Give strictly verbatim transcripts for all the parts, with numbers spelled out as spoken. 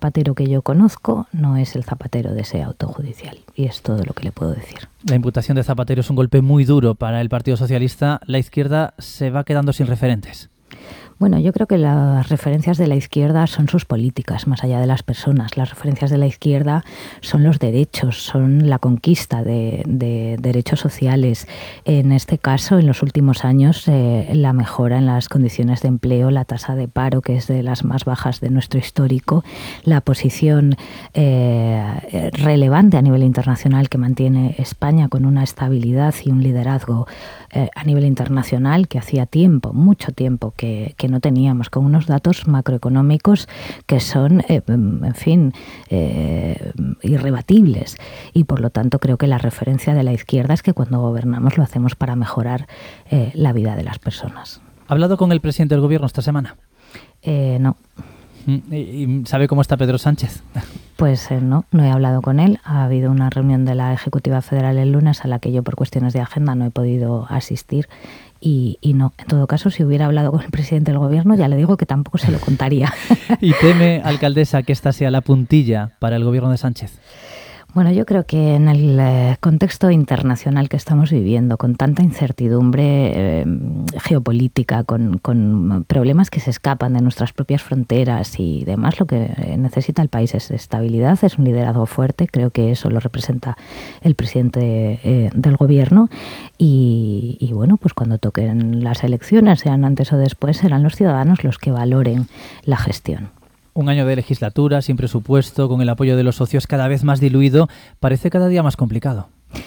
Zapatero que yo conozco no es el Zapatero de ese auto judicial, y es todo lo que le puedo decir. La imputación de Zapatero es un golpe muy duro para el Partido Socialista. La izquierda se va quedando sin referentes. Bueno, yo creo que las referencias de la izquierda son sus políticas, más allá de las personas. Las referencias de la izquierda son los derechos, son la conquista de, de derechos sociales. En este caso, en los últimos años, eh, la mejora en las condiciones de empleo, la tasa de paro, que es de las más bajas de nuestro histórico, la posición eh, relevante a nivel internacional que mantiene España con una estabilidad y un liderazgo eh, a nivel internacional que hacía tiempo, mucho tiempo, que, que no teníamos, con unos datos macroeconómicos que son, eh, en fin, eh, irrebatibles. Y por lo tanto creo que la referencia de la izquierda es que cuando gobernamos lo hacemos para mejorar eh, la vida de las personas. ¿Ha hablado con el presidente del gobierno esta semana? Eh, no. ¿Y sabe cómo está Pedro Sánchez? Pues eh, no, no he hablado con él. Ha habido una reunión de la Ejecutiva Federal el lunes a la que yo por cuestiones de agenda no he podido asistir y, y no. En todo caso, si hubiera hablado con el presidente del gobierno, ya le digo que tampoco se lo contaría. ¿Y teme, alcaldesa, que esta sea la puntilla para el gobierno de Sánchez? Bueno, yo creo que en el eh, contexto internacional que estamos viviendo, con tanta incertidumbre eh, geopolítica, con, con problemas que se escapan de nuestras propias fronteras y demás, lo que necesita el país es estabilidad, es un liderazgo fuerte. Creo que eso lo representa el presidente eh, del gobierno y, y bueno, pues cuando toquen las elecciones, sean antes o después, serán los ciudadanos los que valoren la gestión. Un año de legislatura, sin presupuesto, con el apoyo de los socios cada vez más diluido, parece cada día más complicado.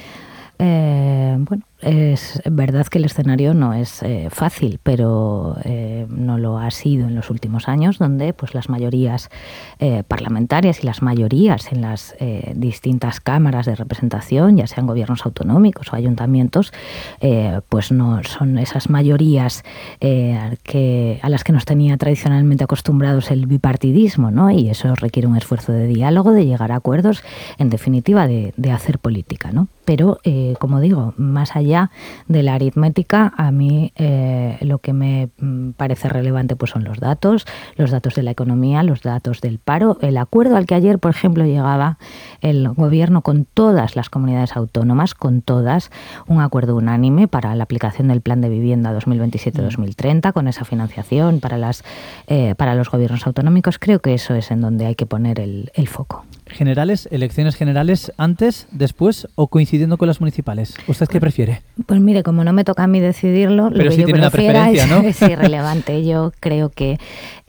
Eh, bueno, es verdad que el escenario no es eh, fácil, pero eh, no lo ha sido en los últimos años, donde pues las mayorías eh, parlamentarias y las mayorías en las eh, distintas cámaras de representación, ya sean gobiernos autonómicos o ayuntamientos, eh, pues no son esas mayorías eh, que, a las que nos tenía tradicionalmente acostumbrados el bipartidismo, ¿no? Y eso requiere un esfuerzo de diálogo, de llegar a acuerdos, en definitiva de, de hacer política, ¿no? Pero, eh, como digo, más allá de la aritmética, a mí eh, lo que me parece relevante pues son los datos, los datos de la economía, los datos del paro, el acuerdo al que ayer, por ejemplo, llegaba el gobierno con todas las comunidades autónomas, con todas, un acuerdo unánime para la aplicación del plan de vivienda dos mil veintisiete dos mil treinta, con esa financiación para, las, eh, para los gobiernos autonómicos. Creo que eso es en donde hay que poner el, el foco. ¿Generales, elecciones generales antes, después o coincidiendo con las municipales? ¿Usted qué prefiere? Pues mire, como no me toca a mí decidirlo, pero lo que sí yo tiene prefiera una preferencia, es, ¿no? es irrelevante. Yo creo que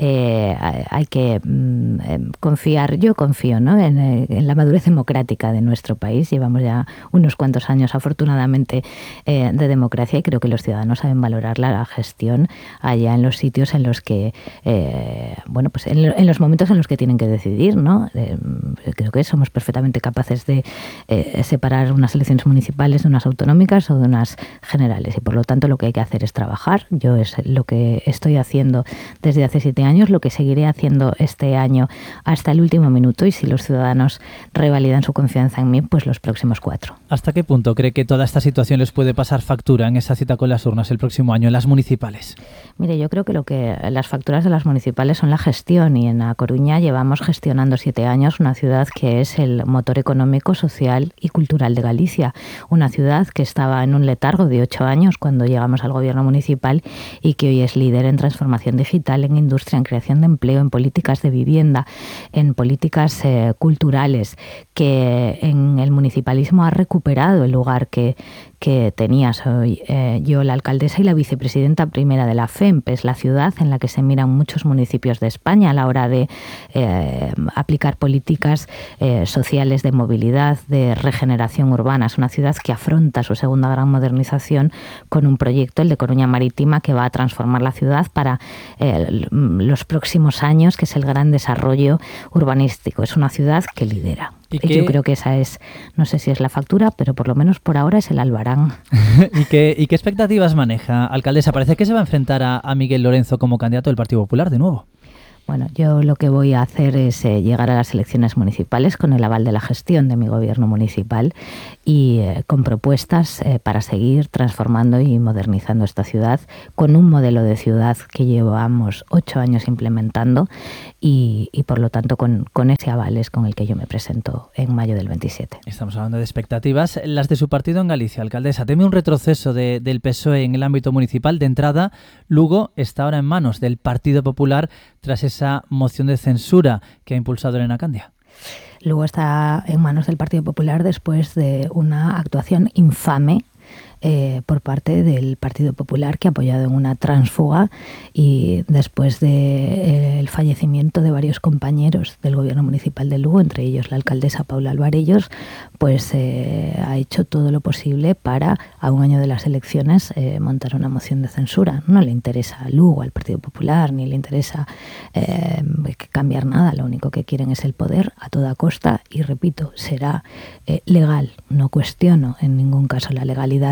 eh, hay que mm, confiar, yo confío, ¿no? en, en la madurez democrática de nuestro país. Llevamos ya unos cuantos años, afortunadamente, eh, de democracia y creo que los ciudadanos saben valorar la gestión allá en los sitios en los que, eh, bueno, pues en, en los momentos en los que tienen que decidir, ¿no? Eh, creo que somos perfectamente capaces de eh, separar unas elecciones municipales de unas autonómicas o de unas generales y por lo tanto lo que hay que hacer es trabajar. Yo es lo que estoy haciendo desde hace siete años, lo que seguiré haciendo este año hasta el último minuto y si los ciudadanos revalidan su confianza en mí, pues los próximos cuatro. ¿Hasta qué punto cree que toda esta situación les puede pasar factura en esa cita con las urnas el próximo año en las municipales? Mire, yo creo que lo que las facturas de las municipales son la gestión y en A Coruña llevamos gestionando siete años una ciudad que es el motor económico, social y cultural de Galicia. Una ciudad que estaba en un letargo de ocho años cuando llegamos al gobierno municipal y que hoy es líder en transformación digital, en industria, en creación de empleo, en políticas de vivienda, en políticas eh, culturales, que en el municipalismo ha recuperado el lugar que, que tenía. Soy eh, yo la alcaldesa y la vicepresidenta primera de la FEMP. Es la ciudad en la que se miran muchos municipios de España a la hora de eh, aplicar políticas eh, sociales de movilidad, de regeneración urbana. Es una ciudad que afronta su segunda gran modernización con un proyecto, el de Coruña Marítima, que va a transformar la ciudad para eh, los próximos años, que es el gran desarrollo urbanístico. Es una ciudad que lidera. ¿Y Yo creo que esa es, no sé si es la factura, pero por lo menos por ahora es el albarán. ¿Y qué, ¿Y qué expectativas maneja, alcaldesa? Parece que se va a enfrentar a, a Miguel Lorenzo como candidato del Partido Popular de nuevo. Bueno, yo lo que voy a hacer es eh, llegar a las elecciones municipales con el aval de la gestión de mi gobierno municipal y eh, con propuestas eh, para seguir transformando y modernizando esta ciudad con un modelo de ciudad que llevamos ocho años implementando y, y por lo tanto con, con ese aval es con el que yo me presento en mayo del veintisiete. Estamos hablando de expectativas. Las de su partido en Galicia, alcaldesa. Teme un retroceso de, del P S O E en el ámbito municipal. De entrada, Lugo está ahora en manos del Partido Popular tras esa moción de censura que ha impulsado Elena Candia. Lugo está en manos del Partido Popular después de una actuación infame Eh, por parte del Partido Popular, que ha apoyado en una tránsfuga y después del de, eh, fallecimiento de varios compañeros del gobierno municipal de Lugo, entre ellos la alcaldesa Paula Alvarellos, pues eh, ha hecho todo lo posible para, a un año de las elecciones, eh, montar una moción de censura. No le interesa a Lugo, al Partido Popular, ni le interesa eh, cambiar nada, lo único que quieren es el poder a toda costa y, repito, será eh, legal, no cuestiono en ningún caso la legalidad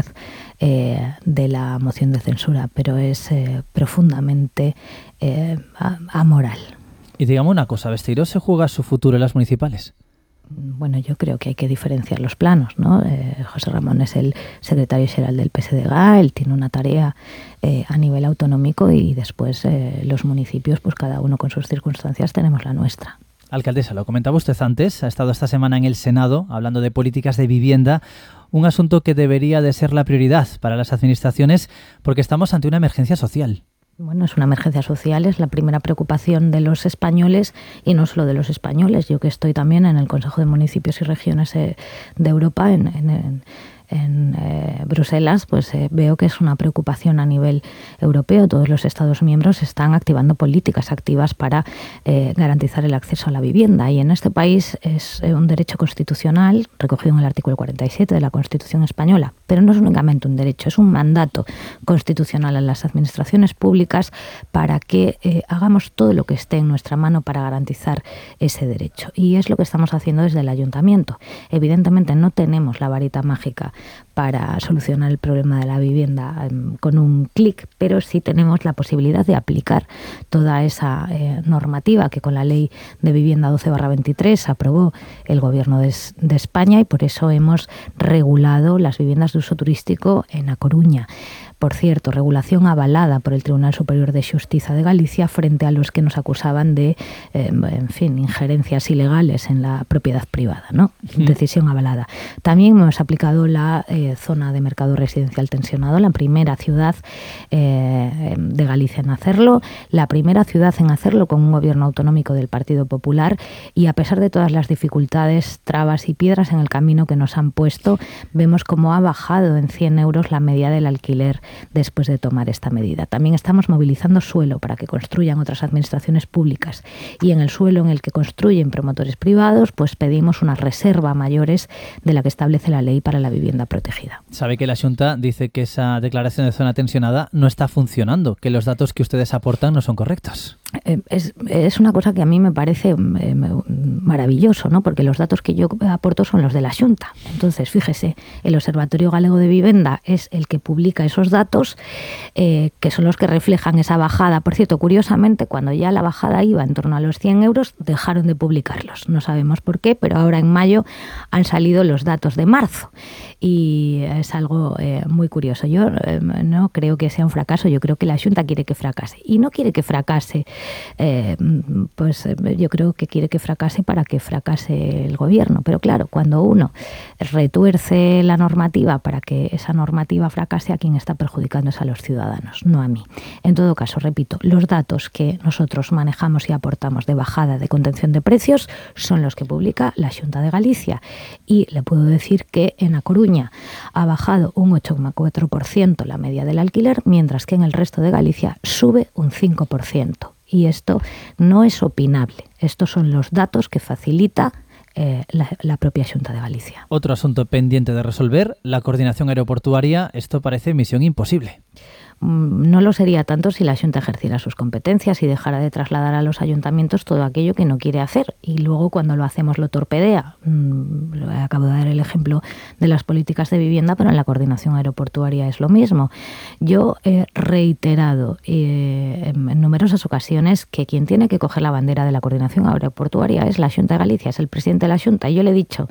Eh, de la moción de censura, pero es eh, profundamente eh, amoral. Y digamos una cosa, ¿Besteiro se juega su futuro en las municipales? Bueno, yo creo que hay que diferenciar los planos, ¿no? Eh, José Ramón es el secretario general del P S D G, él tiene una tarea eh, a nivel autonómico y después eh, los municipios, pues cada uno con sus circunstancias, tenemos la nuestra. Alcaldesa, lo comentaba usted antes, ha estado esta semana en el Senado hablando de políticas de vivienda, un asunto que debería de ser la prioridad para las administraciones porque estamos ante una emergencia social. Bueno, es una emergencia social, es la primera preocupación de los españoles y no solo de los españoles. Yo que estoy también en el Consejo de Municipios y Regiones de Europa, en, en, en en eh, Bruselas, pues eh, veo que es una preocupación a nivel europeo. Todos los Estados miembros están activando políticas activas para eh, garantizar el acceso a la vivienda y en este país es eh, un derecho constitucional recogido en el artículo cuarenta y siete de la Constitución española, pero no es únicamente un derecho, es un mandato constitucional a las administraciones públicas para que eh, hagamos todo lo que esté en nuestra mano para garantizar ese derecho y es lo que estamos haciendo desde el Ayuntamiento. Evidentemente no tenemos la varita mágica para solucionar el problema de la vivienda um, con un clic, pero sí tenemos la posibilidad de aplicar toda esa eh, normativa que con la Ley de Vivienda doce barra veintitrés aprobó el Gobierno de, de España y por eso hemos regulado las viviendas de uso turístico en A Coruña. Por cierto, regulación avalada por el Tribunal Superior de Xustiza de Galicia frente a los que nos acusaban de, eh, en fin, injerencias ilegales en la propiedad privada, ¿no? Sí. Decisión avalada. También hemos aplicado la eh, zona de mercado residencial tensionado, la primera ciudad eh, de Galicia en hacerlo, la primera ciudad en hacerlo con un gobierno autonómico del Partido Popular y a pesar de todas las dificultades, trabas y piedras en el camino que nos han puesto, vemos cómo ha bajado en cien euros la media del alquiler después de tomar esta medida. También estamos movilizando suelo para que construyan otras administraciones públicas y en el suelo en el que construyen promotores privados, pues pedimos una reserva mayores de la que establece la ley para la vivienda protegida. Sabe que la Xunta dice que esa declaración de zona tensionada no está funcionando, que los datos que ustedes aportan no son correctos. Es, es una cosa que a mí me parece eh, maravilloso, ¿no? Porque los datos que yo aporto son los de la Xunta. Entonces, fíjese, el Observatorio Galego de Vivienda es el que publica esos datos, eh, que son los que reflejan esa bajada. Por cierto, curiosamente, cuando ya la bajada iba en torno a los cien euros, dejaron de publicarlos. No sabemos por qué, pero ahora en mayo han salido los datos de marzo. Y es algo eh, muy curioso. Yo eh, no creo que sea un fracaso, yo creo que la Xunta quiere que fracase. Y no quiere que fracase Eh, pues yo creo que quiere que fracase para que fracase el gobierno. Pero claro, cuando uno retuerce la normativa para que esa normativa fracase, a quien está perjudicando es a los ciudadanos, no a mí. En todo caso, repito, los datos que nosotros manejamos y aportamos de bajada de contención de precios son los que publica la Xunta de Galicia. Y le puedo decir que en A Coruña ha bajado un ocho coma cuatro por ciento la media del alquiler, mientras que en el resto de Galicia sube un cinco por ciento. Y esto no es opinable. Estos son los datos que facilita eh, la, la propia Xunta de Galicia. Otro asunto pendiente de resolver, la coordinación aeroportuaria. Esto parece misión imposible. No lo sería tanto si la Xunta ejerciera sus competencias y dejara de trasladar a los ayuntamientos todo aquello que no quiere hacer y luego cuando lo hacemos lo torpedea. Acabo de dar el ejemplo de las políticas de vivienda, pero en la coordinación aeroportuaria es lo mismo. Yo he reiterado eh, en numerosas ocasiones que quien tiene que coger la bandera de la coordinación aeroportuaria es la Xunta de Galicia, es el presidente de la Xunta, y yo le he dicho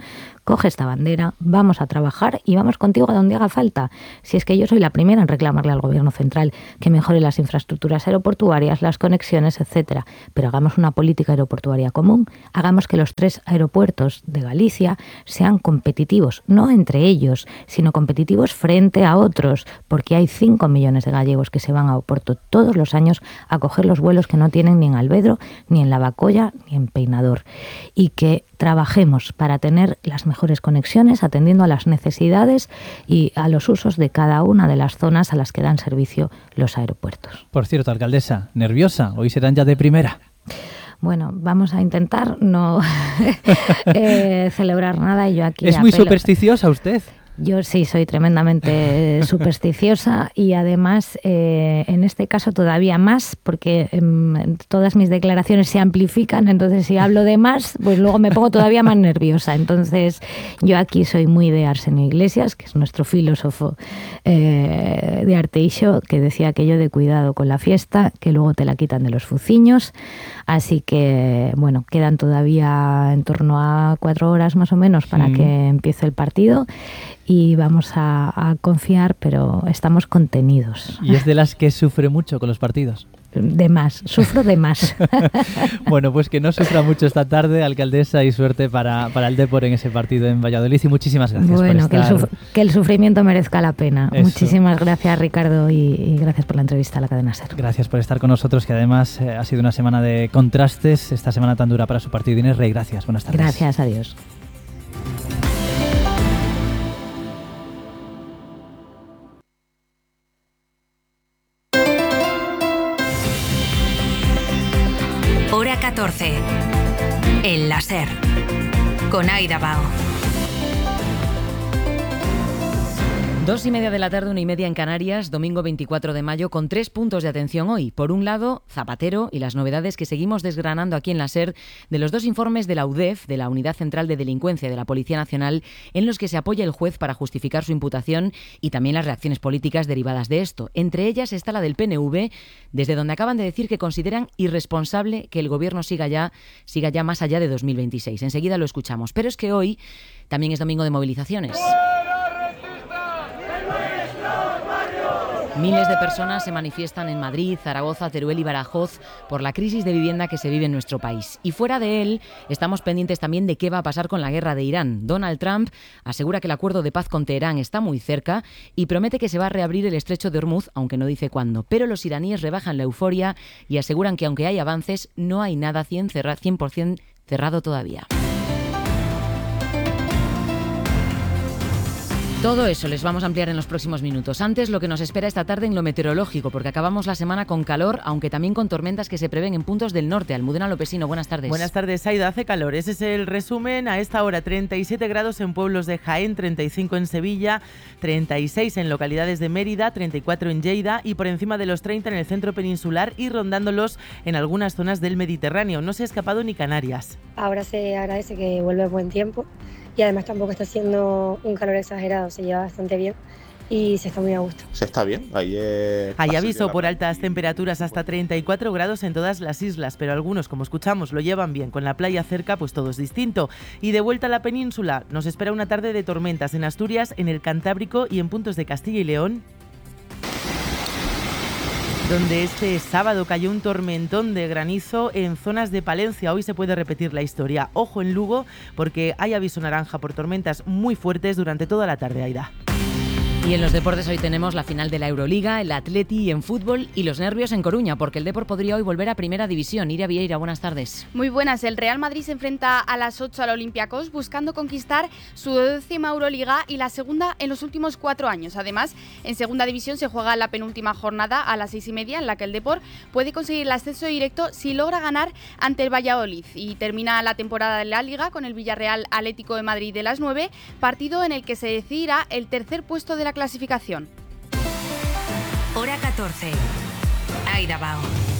coge esta bandera, vamos a trabajar y vamos contigo a donde haga falta. Si es que yo soy la primera en reclamarle al Gobierno central que mejore las infraestructuras aeroportuarias, las conexiones, etcétera. Pero hagamos una política aeroportuaria común, hagamos que los tres aeropuertos de Galicia sean competitivos, no entre ellos, sino competitivos frente a otros, porque hay cinco millones de gallegos que se van a Oporto todos los años a coger los vuelos que no tienen ni en Albedro, ni en Lavacolla, ni en Peinador. Y que trabajemos para tener las mejores conexiones, atendiendo a las necesidades y a los usos de cada una de las zonas a las que dan servicio los aeropuertos. Por cierto, alcaldesa, ¿nerviosa? Hoy serán ya de primera. Bueno, vamos a intentar no eh, celebrar nada y yo aquí... ¿Es muy apelo. supersticiosa usted? Yo sí soy tremendamente supersticiosa y además eh, en este caso todavía más porque eh, todas mis declaraciones se amplifican, entonces si hablo de más, pues luego me pongo todavía más nerviosa. Entonces yo aquí soy muy de Arsenio Iglesias, que es nuestro filósofo eh, de Arteixo, que decía aquello de cuidado con la fiesta, que luego te la quitan de los fuciños. Así que, bueno, quedan todavía en torno a cuatro horas más o menos para sí. que empiece el partido. Y vamos a, a confiar, pero estamos contenidos. ¿Y es de las que sufre mucho con los partidos? De más, sufro de más. Bueno, pues que no sufra mucho esta tarde, alcaldesa, y suerte para, para el Depor en ese partido en Valladolid. Y muchísimas gracias bueno, por estar... que, el que el sufrimiento merezca la pena. Eso. Muchísimas gracias, Ricardo, y, y gracias por la entrevista a la cadena SER. Gracias por estar con nosotros, que además eh, ha sido una semana de contrastes, esta semana tan dura para su partido. Inés Rey, gracias, buenas tardes. Gracias, adiós. Hora catorce. En la SER. Con Aida Bao. Dos y media de la tarde, una y media en Canarias, domingo veinticuatro de mayo, con tres puntos de atención hoy. Por un lado, Zapatero y las novedades que seguimos desgranando aquí en la SER de los dos informes de la U D E F, de la Unidad Central de Delincuencia de la Policía Nacional, en los que se apoya el juez para justificar su imputación y también las reacciones políticas derivadas de esto. Entre ellas está la del P N V, desde donde acaban de decir que consideran irresponsable que el Gobierno siga ya, siga ya más allá de dos mil veintiséis. Enseguida lo escuchamos. Pero es que hoy también es domingo de movilizaciones. Miles de personas se manifiestan en Madrid, Zaragoza, Teruel y Badajoz por la crisis de vivienda que se vive en nuestro país. Y fuera de él, estamos pendientes también de qué va a pasar con la guerra de Irán. Donald Trump asegura que el acuerdo de paz con Teherán está muy cerca y promete que se va a reabrir el estrecho de Hormuz, aunque no dice cuándo. Pero los iraníes rebajan la euforia y aseguran que aunque hay avances, no hay nada cien por ciento cerrado todavía. Todo eso les vamos a ampliar en los próximos minutos. Antes, lo que nos espera esta tarde en lo meteorológico, porque acabamos la semana con calor, aunque también con tormentas que se prevén en puntos del norte. Almudena Lopesino, buenas tardes. Buenas tardes, Aida. Hace calor. Ese es el resumen. A esta hora, treinta y siete grados en pueblos de Jaén, treinta y cinco en Sevilla, treinta y seis en localidades de Mérida, treinta y cuatro en Lleida y por encima de los treinta en el centro peninsular y rondándolos en algunas zonas del Mediterráneo. No se ha escapado ni Canarias. Ahora se agradece que vuelve el buen tiempo. Y además tampoco está haciendo un calor exagerado, se lleva bastante bien y se está muy a gusto. Se está bien. Ayer Hay aviso por altas temperaturas hasta treinta y cuatro grados en todas las islas, pero algunos, como escuchamos, lo llevan bien. Con la playa cerca, pues todo es distinto. Y de vuelta a la península, nos espera una tarde de tormentas en Asturias, en el Cantábrico y en puntos de Castilla y León, donde este sábado cayó un tormentón de granizo en zonas de Palencia. Hoy se puede repetir la historia. Ojo en Lugo, porque hay aviso naranja por tormentas muy fuertes durante toda la tarde, Aida. Y en los deportes hoy tenemos la final de la Euroliga, el Atleti en fútbol y los nervios en Coruña, porque el Depor podría hoy volver a Primera División. Iria Vieira, buenas tardes. Muy buenas. El Real Madrid se enfrenta a las ocho al Olympiacos buscando conquistar su décima Euroliga y la segunda en los últimos cuatro años. Además, en Segunda División se juega la penúltima jornada a las seis y media, en la que el Depor puede conseguir el ascenso directo si logra ganar ante el Valladolid. Y termina la temporada de la Liga con el Villarreal Atlético de Madrid de las nueve, partido en el que se decidirá el tercer puesto de la clasificación. Hora catorce. Aida Bao.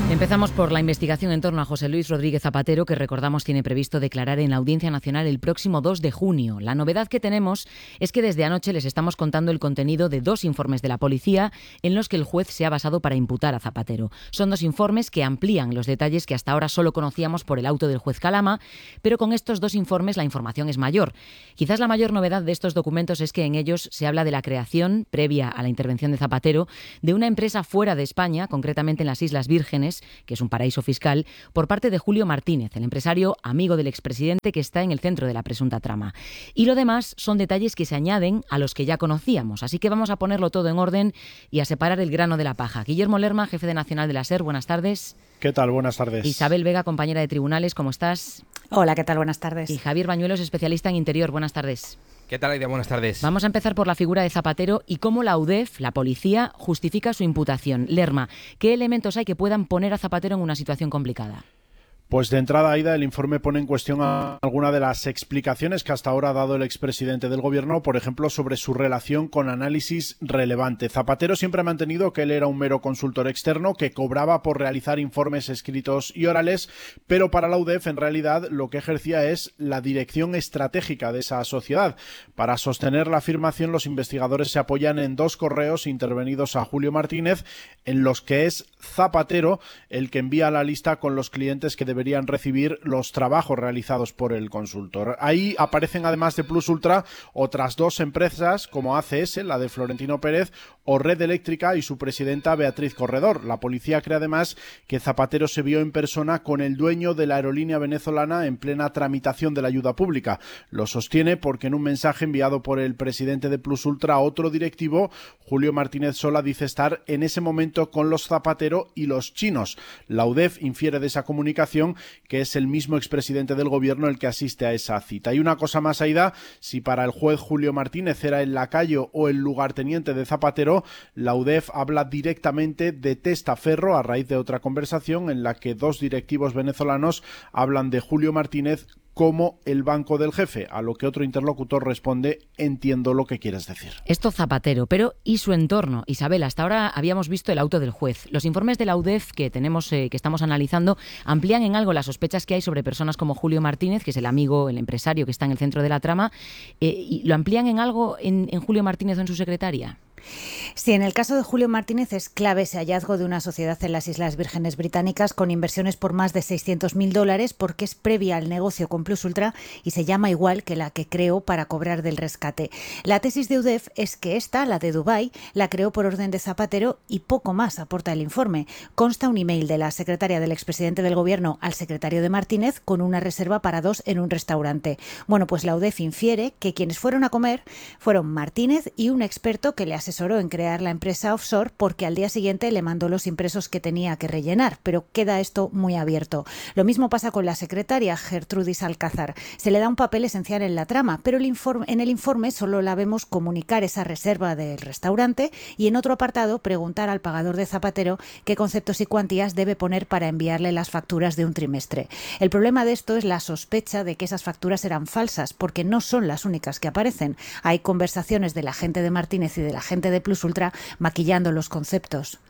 Empezamos por la investigación en torno a José Luis Rodríguez Zapatero, que recordamos tiene previsto declarar en la Audiencia Nacional el próximo dos de junio. La novedad que tenemos es que desde anoche les estamos contando el contenido de dos informes de la policía en los que el juez se ha basado para imputar a Zapatero. Son dos informes que amplían los detalles que hasta ahora solo conocíamos por el auto del juez Calama, pero con estos dos informes la información es mayor. Quizás la mayor novedad de estos documentos es que en ellos se habla de la creación, previa a la intervención de Zapatero, de una empresa fuera de España, concretamente en las Islas Vírgenes, que es un paraíso fiscal, por parte de Julio Martínez, el empresario amigo del expresidente que está en el centro de la presunta trama. Y lo demás son detalles que se añaden a los que ya conocíamos, así que vamos a ponerlo todo en orden y a separar el grano de la paja. Guillermo Lerma, jefe de Nacional de la SER, buenas tardes. ¿Qué tal? Buenas tardes. Isabel Vega, compañera de tribunales, ¿cómo estás? Hola, ¿qué tal? Buenas tardes. Y Javier Bañuelos, especialista en interior, buenas tardes. ¿Qué tal, Aida? Buenas tardes. Vamos a empezar por la figura de Zapatero y cómo la U D E F, la policía, justifica su imputación. Lerma, ¿qué elementos hay que puedan poner a Zapatero en una situación complicada? Pues de entrada, Aida, el informe pone en cuestión a alguna de las explicaciones que hasta ahora ha dado el expresidente del gobierno, por ejemplo, sobre su relación con análisis relevante. Zapatero siempre ha mantenido que él era un mero consultor externo que cobraba por realizar informes escritos y orales, pero para la U D E F en realidad lo que ejercía es la dirección estratégica de esa sociedad. Para sostener la afirmación, los investigadores se apoyan en dos correos intervenidos a Julio Martínez, en los que es Zapatero el que envía la lista con los clientes que deben deberían recibir los trabajos realizados por el consultor. Ahí aparecen, además de Plus Ultra, otras dos empresas como A C S, la de Florentino Pérez, o Red Eléctrica y su presidenta Beatriz Corredor. La policía cree además que Zapatero se vio en persona con el dueño de la aerolínea venezolana en plena tramitación de la ayuda pública. Lo sostiene porque en un mensaje enviado por el presidente de Plus Ultra a otro directivo, Julio Martínez Sola dice estar en ese momento con los Zapatero y los chinos. La U D E F infiere de esa comunicación que es el mismo expresidente del gobierno el que asiste a esa cita. Y una cosa más, Aida, si para el juez Julio Martínez era el lacayo o el lugarteniente de Zapatero, la U D E F habla directamente de testaferro a raíz de otra conversación en la que dos directivos venezolanos hablan de Julio Martínez como el banco del jefe, a lo que otro interlocutor responde: entiendo lo que quieres decir. Esto Zapatero, pero ¿y su entorno? Isabel, hasta ahora habíamos visto el auto del juez. Los informes de la U D E F que tenemos, eh, que estamos analizando, amplían en algo las sospechas que hay sobre personas como Julio Martínez, que es el amigo, el empresario que está en el centro de la trama, eh, y lo amplían en algo en, en Julio Martínez o en su secretaria. Sí, en el caso de Julio Martínez es clave ese hallazgo de una sociedad en las Islas Vírgenes Británicas con inversiones por más de seiscientos mil dólares porque es previa al negocio con Plus Ultra y se llama igual que la que creó para cobrar del rescate. La tesis de U D E F es que esta, la de Dubái, la creó por orden de Zapatero y poco más aporta el informe. Consta un email de la secretaria del expresidente del gobierno al secretario de Martínez con una reserva para dos en un restaurante. Bueno, pues la U D E F infiere que quienes fueron a comer fueron Martínez y un experto que le asesoró en crear la empresa offshore porque al día siguiente le mandó los impresos que tenía que rellenar, pero queda esto muy abierto. Lo mismo pasa con la secretaria Gertrudis Alcázar. Se le da un papel esencial en la trama, pero el informe, en el informe solo la vemos comunicar esa reserva del restaurante y en otro apartado preguntar al pagador de Zapatero qué conceptos y cuantías debe poner para enviarle las facturas de un trimestre. El problema de esto es la sospecha de que esas facturas eran falsas, porque no son las únicas que aparecen. Hay conversaciones de la gente de Martínez y de la gente de Plus Ultra maquillando los conceptos.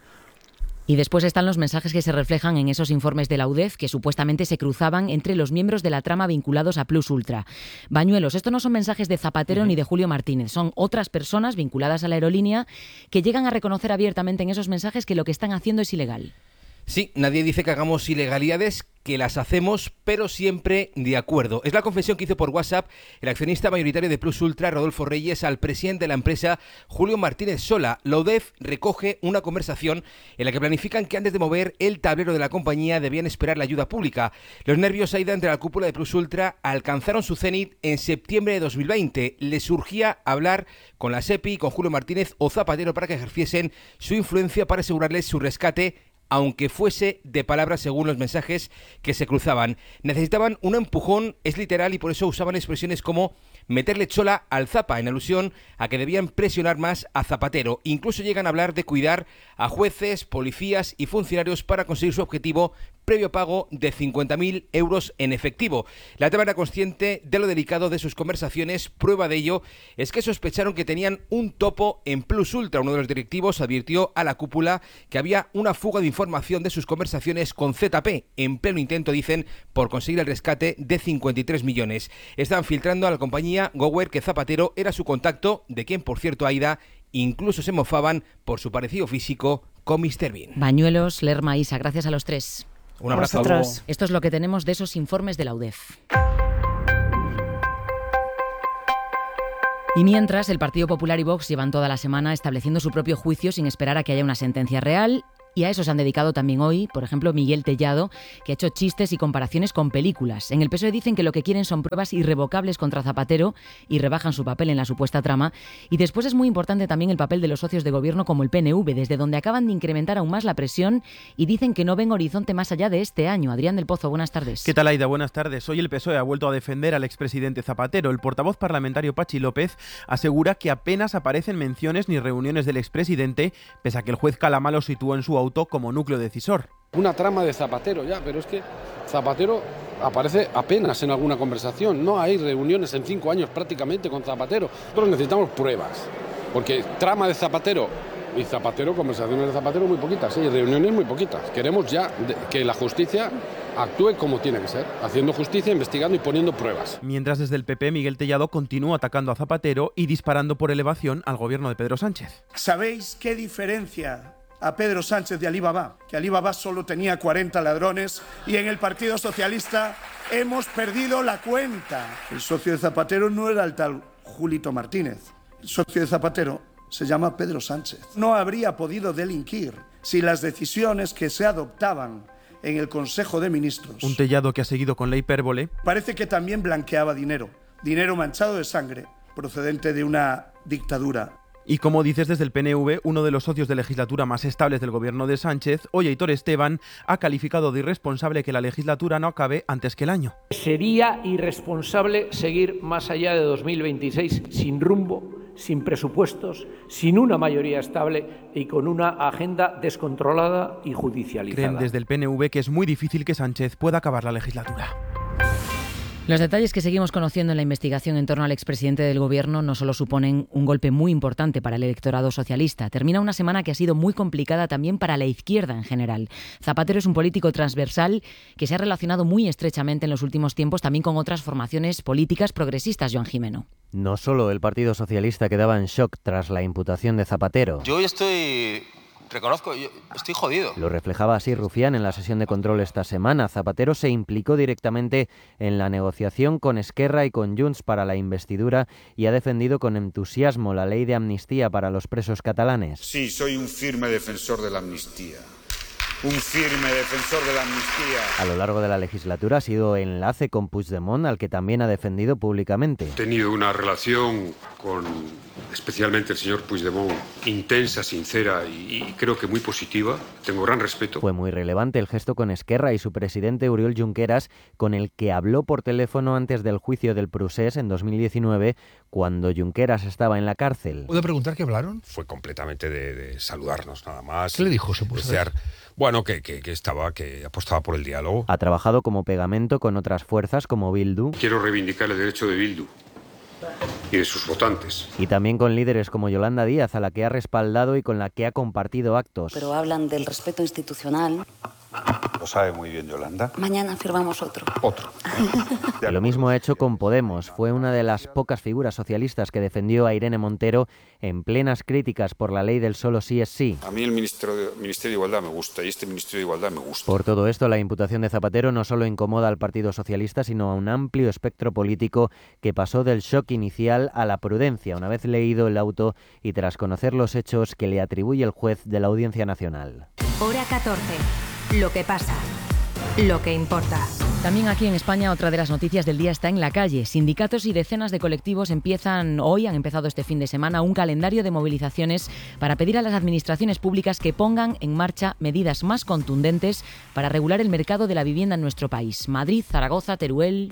Y después están los mensajes que se reflejan en esos informes de la U D E F que supuestamente se cruzaban entre los miembros de la trama vinculados a Plus Ultra. Bañuelos, estos no son mensajes de Zapatero uh-huh. ni de Julio Martínez, son otras personas vinculadas a la aerolínea que llegan a reconocer abiertamente en esos mensajes que lo que están haciendo es ilegal. Sí, nadie dice que hagamos ilegalidades, que las hacemos, pero siempre de acuerdo. Es la confesión que hizo por WhatsApp el accionista mayoritario de Plus Ultra, Rodolfo Reyes, al presidente de la empresa, Julio Martínez Sola. La U D E F recoge una conversación en la que planifican que antes de mover el tablero de la compañía debían esperar la ayuda pública. Los nervios ahí entre la cúpula de Plus Ultra alcanzaron su cenit en septiembre de dos mil veinte. Les surgía hablar con la SEPI, con Julio Martínez o Zapatero para que ejerciesen su influencia para asegurarles su rescate, aunque fuese de palabras según los mensajes que se cruzaban. Necesitaban un empujón, es literal, y por eso usaban expresiones como meterle chola al Zapa, en alusión a que debían presionar más a Zapatero. Incluso llegan a hablar de cuidar a jueces, policías y funcionarios para conseguir su objetivo, previo pago de cincuenta mil euros en efectivo. La tema era consciente de lo delicado de sus conversaciones. Prueba de ello es que sospecharon que tenían un topo en Plus Ultra. Uno de los directivos advirtió a la cúpula que había una fuga de información de sus conversaciones con Z P, en pleno intento, dicen, por conseguir el rescate de cincuenta y tres millones. Están filtrando a la compañía Gower que Zapatero era su contacto, de quien, por cierto, Aida, incluso se mofaban por su parecido físico con míster Bean. Bañuelos, Lerma, Isa, gracias a los tres. Un abrazo. Esto es lo que tenemos de esos informes de la U D E F. Y mientras, el Partido Popular y Vox llevan toda la semana estableciendo su propio juicio sin esperar a que haya una sentencia real. Y a eso se han dedicado también hoy, por ejemplo, Miguel Tellado, que ha hecho chistes y comparaciones con películas. En el P S O E dicen que lo que quieren son pruebas irrevocables contra Zapatero y rebajan su papel en la supuesta trama. Y después es muy importante también el papel de los socios de gobierno como el P N V, desde donde acaban de incrementar aún más la presión y dicen que no ven horizonte más allá de este año. Adrián del Pozo, buenas tardes. ¿Qué tal, Aida? Buenas tardes. Hoy el P S O E ha vuelto a defender al expresidente Zapatero. El portavoz parlamentario Pachi López asegura que apenas aparecen menciones ni reuniones del expresidente, pese a que el juez Calama lo situó en su auto como núcleo decisor. Una trama de Zapatero ya, pero es que Zapatero aparece apenas en alguna conversación. No hay reuniones en cinco años prácticamente con Zapatero. Nosotros necesitamos pruebas, porque trama de Zapatero y Zapatero, conversaciones de Zapatero muy poquitas, y reuniones muy poquitas. Queremos ya que la justicia actúe como tiene que ser, haciendo justicia, investigando y poniendo pruebas. Mientras desde el P P Miguel Tellado continúa atacando a Zapatero y disparando por elevación al gobierno de Pedro Sánchez. ¿Sabéis qué diferencia a Pedro Sánchez de Alibaba? Que Alibaba solo tenía cuarenta ladrones y en el Partido Socialista hemos perdido la cuenta. El socio de Zapatero no era el tal Julito Martínez. El socio de Zapatero se llama Pedro Sánchez. No habría podido delinquir si las decisiones que se adoptaban en el Consejo de Ministros. Un Tellado que ha seguido con la hipérbole. Parece que también blanqueaba dinero, dinero manchado de sangre, procedente de una dictadura. Y como dices, desde el P N V, uno de los socios de legislatura más estables del gobierno de Sánchez, hoy Aitor Esteban, ha calificado de irresponsable que la legislatura no acabe antes que el año. Sería irresponsable seguir más allá de dos mil veintiséis sin rumbo, sin presupuestos, sin una mayoría estable y con una agenda descontrolada y judicializada. Creen desde el P N V que es muy difícil que Sánchez pueda acabar la legislatura. Los detalles que seguimos conociendo en la investigación en torno al expresidente del Gobierno no solo suponen un golpe muy importante para el electorado socialista. Termina una semana que ha sido muy complicada también para la izquierda en general. Zapatero es un político transversal que se ha relacionado muy estrechamente en los últimos tiempos también con otras formaciones políticas progresistas, Joan Jimeno. No solo el Partido Socialista quedaba en shock tras la imputación de Zapatero. Yo hoy estoy... Reconozco, yo estoy jodido. Lo reflejaba así Rufián en la sesión de control esta semana. Zapatero se implicó directamente en la negociación con Esquerra y con Junts para la investidura y ha defendido con entusiasmo la ley de amnistía para los presos catalanes. Sí, soy un firme defensor de la amnistía. Un firme defensor de la amnistía. A lo largo de la legislatura ha sido enlace con Puigdemont, al que también ha defendido públicamente. He tenido una relación con especialmente el señor Puigdemont intensa, sincera y, y creo que muy positiva. Tengo gran respeto. Fue muy relevante el gesto con Esquerra y su presidente Oriol Junqueras, con el que habló por teléfono antes del juicio del Procés en dos mil diecinueve, cuando Junqueras estaba en la cárcel. ¿Puedo preguntar qué hablaron? Fue completamente de, de saludarnos nada más. ¿Qué le dijo? Se puso desear, bueno, que, que, que estaba, que apostaba por el diálogo. Ha trabajado como pegamento con otras fuerzas como Bildu. Quiero reivindicar el derecho de Bildu y de sus votantes. Y también con líderes como Yolanda Díaz, a la que ha respaldado y con la que ha compartido actos. Pero hablan del respeto institucional. Lo sabe muy bien Yolanda. Mañana firmamos otro. Otro. Lo mismo ha hecho con Podemos. Fue una de las pocas figuras socialistas que defendió a Irene Montero en plenas críticas por la ley del solo sí es sí. A mí el Ministerio de, Ministerio de Igualdad me gusta y este Ministerio de Igualdad me gusta. Por todo esto, la imputación de Zapatero no solo incomoda al Partido Socialista, sino a un amplio espectro político que pasó del shock inicial a la prudencia una vez leído el auto y tras conocer los hechos que le atribuye el juez de la Audiencia Nacional. Hora catorce. Lo que pasa, lo que importa. También aquí en España otra de las noticias del día está en la calle. Sindicatos y decenas de colectivos empiezan hoy, han empezado este fin de semana, un calendario de movilizaciones para pedir a las administraciones públicas que pongan en marcha medidas más contundentes para regular el mercado de la vivienda en nuestro país. Madrid, Zaragoza, Teruel...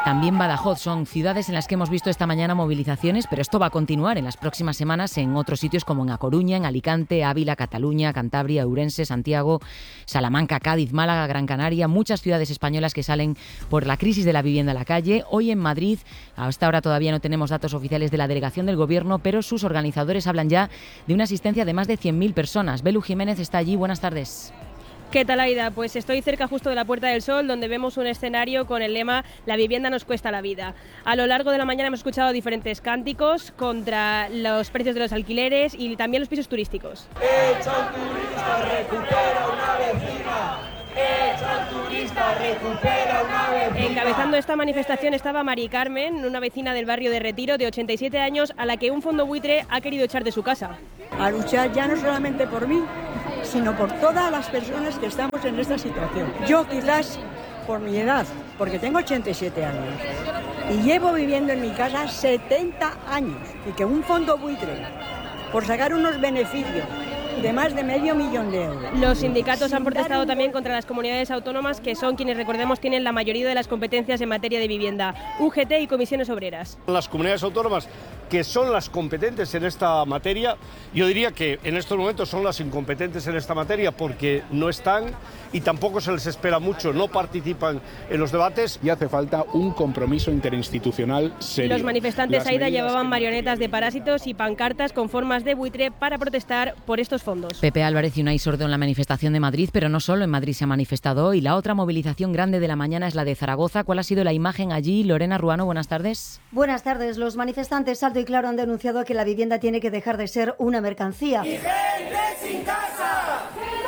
también Badajoz. Son ciudades en las que hemos visto esta mañana movilizaciones, pero esto va a continuar en las próximas semanas en otros sitios como en A Coruña, en Alicante, Ávila, Cataluña, Cantabria, Ourense, Santiago, Salamanca, Cádiz, Málaga, Gran Canaria, muchas ciudades españolas que salen por la crisis de la vivienda a la calle. Hoy en Madrid, hasta ahora todavía no tenemos datos oficiales de la delegación del Gobierno, pero sus organizadores hablan ya de una asistencia de más de cien mil personas. Belu Jiménez está allí. Buenas tardes. ¿Qué tal, Aida? Pues estoy cerca justo de la Puerta del Sol, donde vemos un escenario con el lema «La vivienda nos cuesta la vida». A lo largo de la mañana hemos escuchado diferentes cánticos contra los precios de los alquileres y también los pisos turísticos. ¡Echa un turista, recupera una vecina! ¡Echa un turista, recupera una vecina! Encabezando esta manifestación estaba Mari Carmen, una vecina del barrio de Retiro de ochenta y siete años, a la que un fondo buitre ha querido echar de su casa. A luchar ya no solamente por mí, sino por todas las personas que estamos en esta situación. Yo quizás por mi edad, porque tengo ochenta y siete años, y llevo viviendo en mi casa setenta años, y que un fondo buitre, por sacar unos beneficios de más de medio millón de euros. Los sindicatos han protestado también contra las comunidades autónomas, que son quienes, recordemos, tienen la mayoría de las competencias en materia de vivienda, U G T y comisiones obreras. Las comunidades autónomas que son las competentes en esta materia, yo diría que en estos momentos son las incompetentes en esta materia porque no están y tampoco se les espera mucho, no participan en los debates. Y hace falta un compromiso interinstitucional serio. Los manifestantes, Aida, llevaban marionetas de parásitos y pancartas con formas de buitre para protestar por estos fondos. Pepe Álvarez y Unai Sordo en la manifestación de Madrid, pero no solo en Madrid se ha manifestado hoy. La otra movilización grande de la mañana es la de Zaragoza. ¿Cuál ha sido la imagen allí? Lorena Ruano, buenas tardes. Buenas tardes. Los manifestantes alto y claro han denunciado que la vivienda tiene que dejar de ser una mercancía. ¡Y gente sin casa!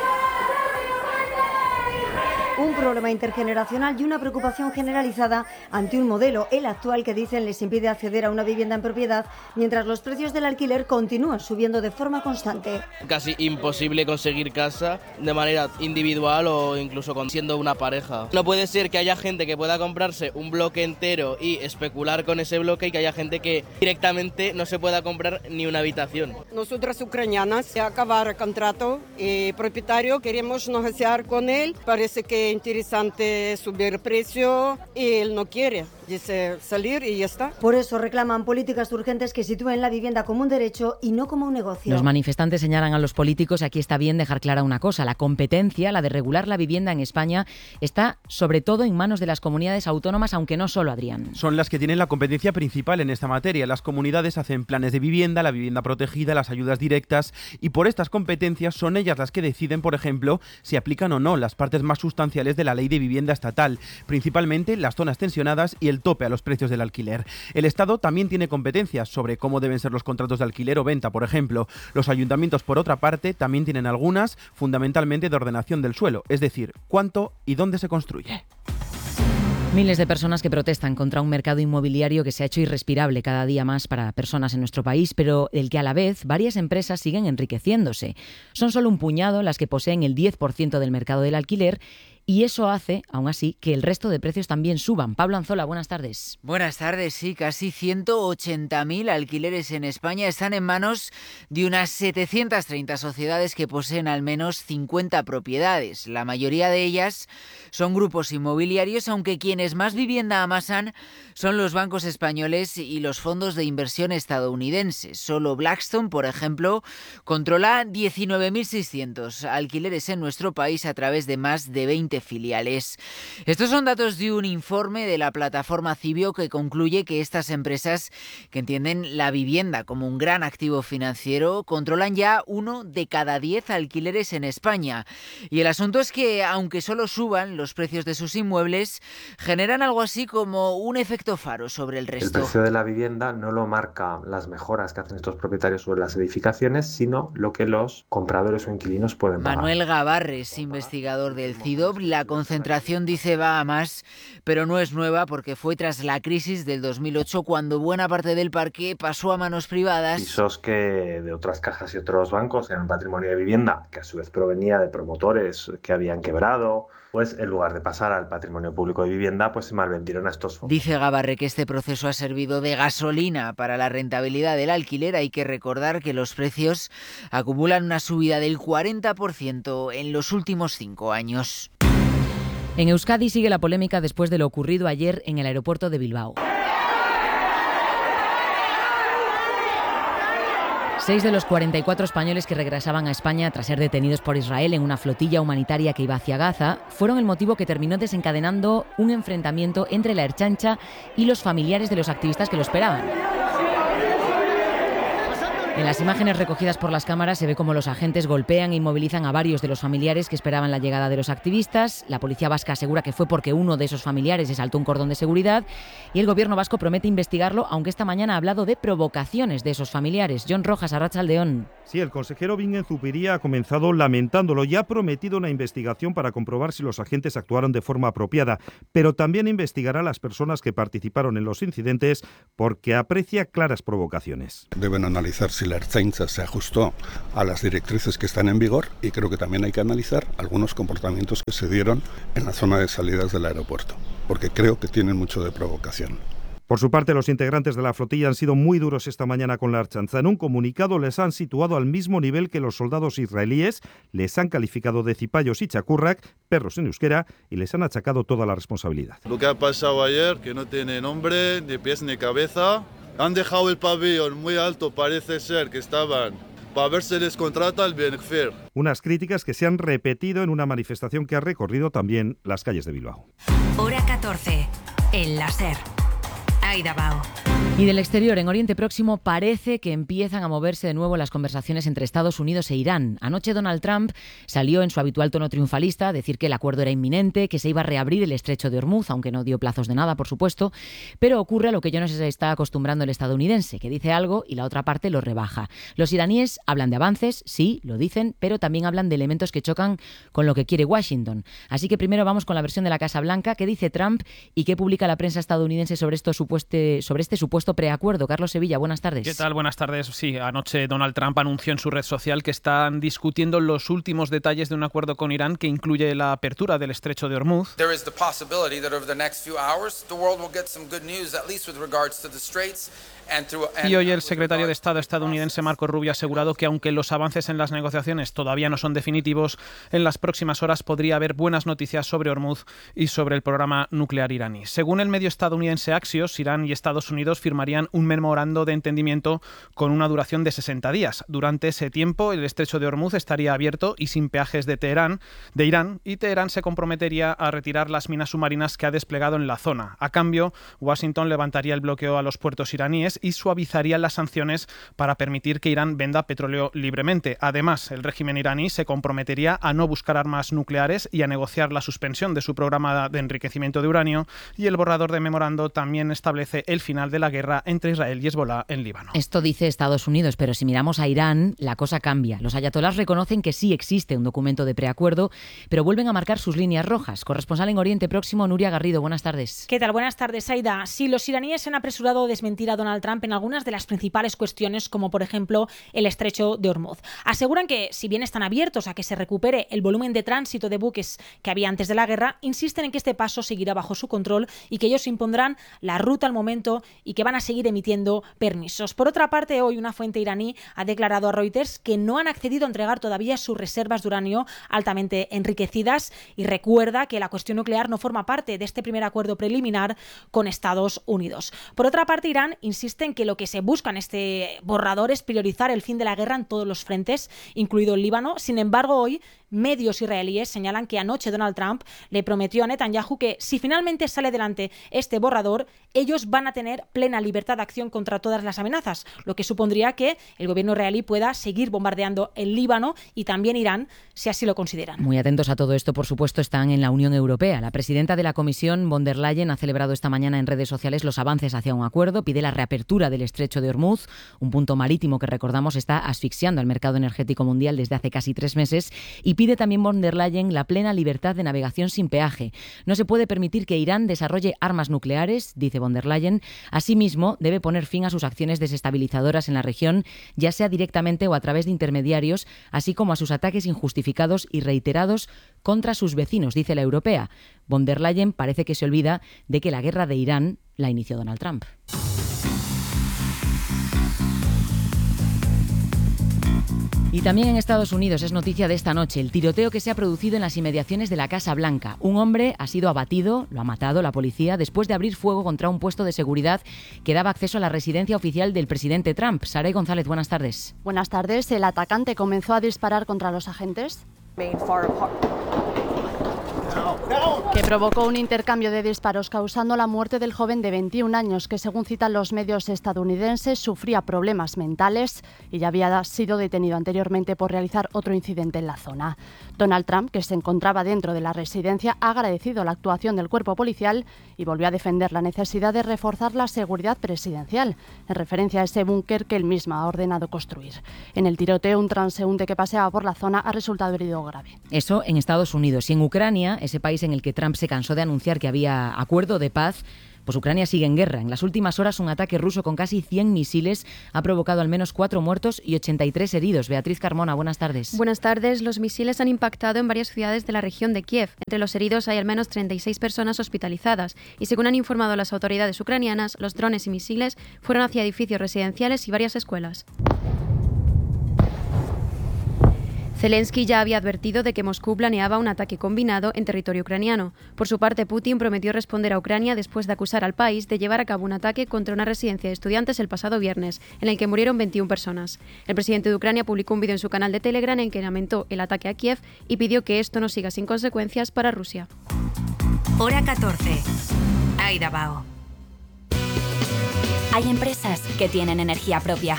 Un problema intergeneracional y una preocupación generalizada ante un modelo, el actual, que dicen les impide acceder a una vivienda en propiedad, mientras los precios del alquiler continúan subiendo de forma constante. Casi imposible conseguir casa de manera individual o incluso con, siendo una pareja. No puede ser que haya gente que pueda comprarse un bloque entero y especular con ese bloque y que haya gente que directamente no se pueda comprar ni una habitación. Nosotras ucranianas, se acabar el contrato y propietario queremos negociar con él. Parece que interesante subir el precio y él no quiere, dice salir y ya está. Por eso reclaman políticas urgentes que sitúen la vivienda como un derecho y no como un negocio. Los manifestantes señalan a los políticos, y aquí está bien dejar clara una cosa: la competencia, la de regular la vivienda en España, está sobre todo en manos de las comunidades autónomas, aunque no solo, Adrián. Son las que tienen la competencia principal en esta materia. Las comunidades hacen planes de vivienda, la vivienda protegida, las ayudas directas, y por estas competencias son ellas las que deciden, por ejemplo, si aplican o no las partes más sustanciales de la ley de vivienda estatal, principalmente las zonas tensionadas y el tope a los precios del alquiler. El Estado también tiene competencias sobre cómo deben ser los contratos de alquiler o venta, por ejemplo. Los ayuntamientos, por otra parte, también tienen algunas, fundamentalmente de ordenación del suelo, es decir, cuánto y dónde se construye. Miles de personas que protestan contra un mercado inmobiliario que se ha hecho irrespirable cada día más para personas en nuestro país, pero del que a la vez varias empresas siguen enriqueciéndose. Son solo un puñado las que poseen el diez por ciento del mercado del alquiler, y eso hace, aún así, que el resto de precios también suban. Pablo Anzola, buenas tardes. Buenas tardes, sí, casi ciento ochenta mil alquileres en España están en manos de unas setecientas treinta sociedades que poseen al menos cincuenta propiedades. La mayoría de ellas son grupos inmobiliarios, aunque quienes más vivienda amasan son los bancos españoles y los fondos de inversión estadounidenses. Solo Blackstone, por ejemplo, controla diecinueve mil seiscientos alquileres en nuestro país a través de más de veinte filiales. Estos son datos de un informe de la plataforma Cibio que concluye que estas empresas, que entienden la vivienda como un gran activo financiero, controlan ya uno de cada diez alquileres en España. Y el asunto es que, aunque solo suban los precios de sus inmuebles, generan algo así como un efecto faro sobre el resto. El precio de la vivienda no lo marca las mejoras que hacen estos propietarios sobre las edificaciones, sino lo que los compradores o inquilinos pueden pagar. Manuel Gavarres, investigador del CIDOB. La concentración, dice, va a más, pero no es nueva porque fue tras la crisis del dos mil ocho cuando buena parte del parque pasó a manos privadas. Pisos que de otras cajas y otros bancos eran patrimonio de vivienda, que a su vez provenía de promotores que habían quebrado, pues en lugar de pasar al patrimonio público de vivienda, pues se malvendieron a estos fondos. Dice Gavarre que este proceso ha servido de gasolina para la rentabilidad del alquiler. Hay que recordar que los precios acumulan una subida del cuarenta por ciento en los últimos cinco años. En Euskadi sigue la polémica después de lo ocurrido ayer en el aeropuerto de Bilbao. Seis de los cuarenta y cuatro españoles que regresaban a España tras ser detenidos por Israel en una flotilla humanitaria que iba hacia Gaza fueron el motivo que terminó desencadenando un enfrentamiento entre la Ertzaintza y los familiares de los activistas que lo esperaban. En las imágenes recogidas por las cámaras se ve cómo los agentes golpean e inmovilizan a varios de los familiares que esperaban la llegada de los activistas. La policía vasca asegura que fue porque uno de esos familiares se saltó un cordón de seguridad y el gobierno vasco promete investigarlo, aunque esta mañana ha hablado de provocaciones de esos familiares. John Rojas, Arratsaldeón. Sí, el consejero Bingen Zupiria ha comenzado lamentándolo y ha prometido una investigación para comprobar si los agentes actuaron de forma apropiada, pero también investigará a las personas que participaron en los incidentes porque aprecia claras provocaciones. Deben analizar si la Ertzaintza se ajustó a las directrices que están en vigor y creo que también hay que analizar algunos comportamientos que se dieron en la zona de salidas del aeropuerto, porque creo que tienen mucho de provocación. Por su parte, los integrantes de la flotilla han sido muy duros esta mañana con la Ertzaintza. En un comunicado les han situado al mismo nivel que los soldados israelíes, les han calificado de cipayos y chacurrak, perros en euskera, y les han achacado toda la responsabilidad. Lo que ha pasado ayer, que no tiene nombre, ni pies ni cabeza, han dejado el pabellón muy alto, parece ser que estaban para ver si les contrata el Benfir. Unas críticas que se han repetido en una manifestación que ha recorrido también las calles de Bilbao. Hora catorce, el láser. Aida Bao. Y del exterior, en Oriente Próximo, parece que empiezan a moverse de nuevo las conversaciones entre Estados Unidos e Irán. Anoche Donald Trump salió en su habitual tono triunfalista a decir que el acuerdo era inminente, que se iba a reabrir el estrecho de Hormuz, aunque no dio plazos de nada, por supuesto. Pero ocurre a lo que yo no sé si está acostumbrando el estadounidense, que dice algo y la otra parte lo rebaja. Los iraníes hablan de avances, sí, lo dicen, pero también hablan de elementos que chocan con lo que quiere Washington. Así que primero vamos con la versión de la Casa Blanca, que dice Trump y que publica la prensa estadounidense sobre, esto supuesto, sobre este supuesto preacuerdo. Carlos Sevilla, buenas tardes. ¿Qué tal? Buenas tardes. Sí, anoche Donald Trump anunció en su red social que están discutiendo los últimos detalles de un acuerdo con Irán que incluye la apertura del estrecho de Hormuz. There is the possibility that over the next few hours the world will get some good news, at least with regards to the straits. Y hoy el secretario de Estado estadounidense Marco Rubio ha asegurado que aunque los avances en las negociaciones todavía no son definitivos, en las próximas horas podría haber buenas noticias sobre Hormuz y sobre el programa nuclear iraní. Según el medio estadounidense Axios, Irán y Estados Unidos firmarían un memorando de entendimiento con una duración de sesenta días. Durante ese tiempo, el estrecho de Hormuz estaría abierto y sin peajes de Teherán, de Irán, y Teherán se comprometería a retirar las minas submarinas que ha desplegado en la zona. A cambio, Washington levantaría el bloqueo a los puertos iraníes y suavizaría las sanciones para permitir que Irán venda petróleo libremente. Además, el régimen iraní se comprometería a no buscar armas nucleares y a negociar la suspensión de su programa de enriquecimiento de uranio, y el borrador de memorando también establece el final de la guerra entre Israel y Hezbolá en Líbano. Esto dice Estados Unidos, pero si miramos a Irán, la cosa cambia. Los ayatolás reconocen que sí existe un documento de preacuerdo, pero vuelven a marcar sus líneas rojas. Corresponsal en Oriente Próximo, Nuria Garrido, buenas tardes. ¿Qué tal? Buenas tardes, Aida. Sí, los iraníes se han apresurado a desmentir a Donald Trump en algunas de las principales cuestiones, como por ejemplo el estrecho de Hormuz. Aseguran que, si bien están abiertos a que se recupere el volumen de tránsito de buques que había antes de la guerra, insisten en que este paso seguirá bajo su control y que ellos impondrán la ruta al momento y que van a seguir emitiendo permisos. Por otra parte, hoy una fuente iraní ha declarado a Reuters que no han accedido a entregar todavía sus reservas de uranio altamente enriquecidas y recuerda que la cuestión nuclear no forma parte de este primer acuerdo preliminar con Estados Unidos. Por otra parte, Irán insiste en que lo que se busca en este borrador es priorizar el fin de la guerra en todos los frentes, incluido el Líbano. Sin embargo, hoy medios israelíes señalan que anoche Donald Trump le prometió a Netanyahu que si finalmente sale adelante este borrador, ellos van a tener plena libertad de acción contra todas las amenazas, lo que supondría que el gobierno israelí pueda seguir bombardeando el Líbano y también Irán, si así lo consideran. Muy atentos a todo esto, por supuesto, están en la Unión Europea. La presidenta de la Comisión, von der Leyen, ha celebrado esta mañana en redes sociales los avances hacia un acuerdo, pide la reapertura del estrecho de Hormuz, un punto marítimo que, recordamos, está asfixiando al mercado energético mundial desde hace casi tres meses, y pide también von der Leyen la plena libertad de navegación sin peaje. No se puede permitir que Irán desarrolle armas nucleares, dice von der Leyen. Asimismo, debe poner fin a sus acciones desestabilizadoras en la región, ya sea directamente o a través de intermediarios, así como a sus ataques injustificados y reiterados contra sus vecinos, dice la europea. Von der Leyen parece que se olvida de que la guerra de Irán la inició Donald Trump. Y también en Estados Unidos es noticia de esta noche el tiroteo que se ha producido en las inmediaciones de la Casa Blanca. Un hombre ha sido abatido, lo ha matado la policía, después de abrir fuego contra un puesto de seguridad que daba acceso a la residencia oficial del presidente Trump. Saray González, buenas tardes. Buenas tardes. El atacante comenzó a disparar contra los agentes, que provocó un intercambio de disparos causando la muerte del joven de veintiún años que, según citan los medios estadounidenses, sufría problemas mentales y ya había sido detenido anteriormente por realizar otro incidente en la zona. Donald Trump, que se encontraba dentro de la residencia, ha agradecido la actuación del cuerpo policial y volvió a defender la necesidad de reforzar la seguridad presidencial, en referencia a ese búnker que él mismo ha ordenado construir. En el tiroteo, un transeúnte que paseaba por la zona ha resultado herido grave. Eso en Estados Unidos. Y en Ucrania, ese país en el que Trump se cansó de anunciar que había acuerdo de paz, pues Ucrania sigue en guerra. En las últimas horas, un ataque ruso con casi cien misiles ha provocado al menos cuatro muertos y ochenta y tres heridos. Beatriz Carmona, buenas tardes. Buenas tardes. Los misiles han impactado en varias ciudades de la región de Kiev. Entre los heridos hay al menos treinta y seis personas hospitalizadas. Y según han informado las autoridades ucranianas, los drones y misiles fueron hacia edificios residenciales y varias escuelas. Zelensky ya había advertido de que Moscú planeaba un ataque combinado en territorio ucraniano. Por su parte, Putin prometió responder a Ucrania después de acusar al país de llevar a cabo un ataque contra una residencia de estudiantes el pasado viernes, en el que murieron veintiuna personas. El presidente de Ucrania publicó un vídeo en su canal de Telegram en que lamentó el ataque a Kiev y pidió que esto no siga sin consecuencias para Rusia. Hora catorce. Aida Bao. Hay empresas que tienen energía propia.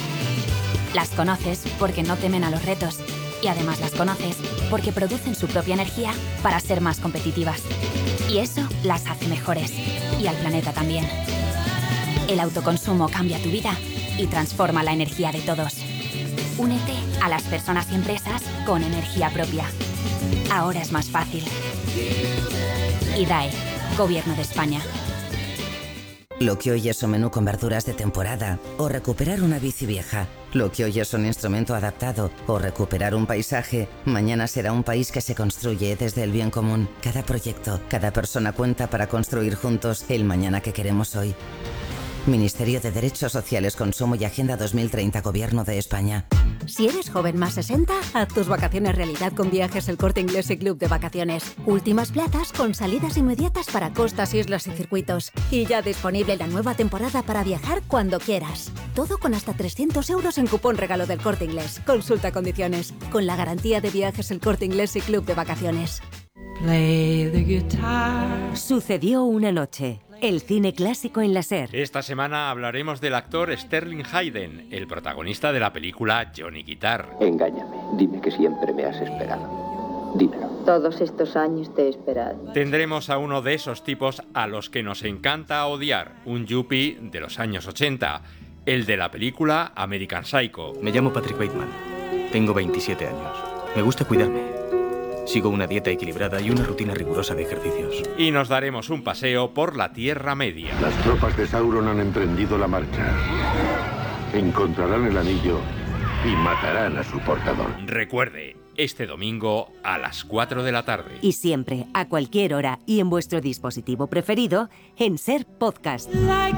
Las conoces porque no temen a los retos. Y además las conoces porque producen su propia energía para ser más competitivas. Y eso las hace mejores. Y al planeta también. El autoconsumo cambia tu vida y transforma la energía de todos. Únete a las personas y empresas con energía propia. Ahora es más fácil. I D A E, Gobierno de España. Lo que hoy es un menú con verduras de temporada o recuperar una bici vieja. Lo que hoy es un instrumento adaptado o recuperar un paisaje, mañana será un país que se construye desde el bien común. Cada proyecto, cada persona cuenta para construir juntos el mañana que queremos hoy. Ministerio de Derechos Sociales, Consumo y Agenda dos mil treinta, Gobierno de España. Si eres joven más sesenta, haz tus vacaciones realidad con Viajes El Corte Inglés y Club de Vacaciones. Últimas plazas con salidas inmediatas para costas, islas y circuitos. Y ya disponible la nueva temporada para viajar cuando quieras. Todo con hasta trescientos euros en cupón regalo del Corte Inglés. Consulta condiciones. Con la garantía de Viajes El Corte Inglés y Club de Vacaciones. Play the guitar. Sucedió una noche. El cine clásico en la SER. Esta semana hablaremos del actor Sterling Hayden, el protagonista de la película Johnny Guitar. Engáñame, dime que siempre me has esperado. Dímelo. Todos estos años te he esperado. Tendremos a uno de esos tipos a los que nos encanta odiar, un yuppie de los años ochenta, el de la película American Psycho. Me llamo Patrick Bateman, tengo veintisiete años. Me gusta cuidarme. Sigo una dieta equilibrada y una rutina rigurosa de ejercicios. Y nos daremos un paseo por la Tierra Media. Las tropas de Sauron han emprendido la marcha. Encontrarán el anillo y matarán a su portador. Recuerde, este domingo a las cuatro de la tarde. Y siempre, a cualquier hora y en vuestro dispositivo preferido, en SER Podcast. Like